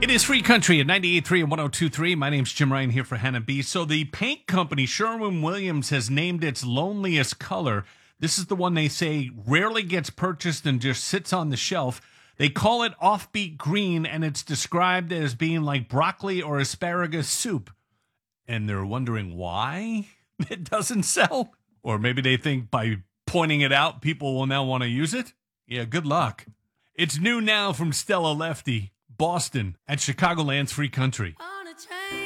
It is Free Country at 98.3 and 102.3. My name's Jim Ryan here for Hannah B. So the paint company Sherwin-Williams has named its loneliest color. This is the one they say rarely gets purchased and just sits on the shelf. They call it offbeat green, and it's described as being like broccoli or asparagus soup. And they're wondering why it doesn't sell? Or maybe they think by pointing it out, people will now want to use it? Yeah, good luck. It's new now from Stella Lefty, Boston, at Chicagoland's Free Country.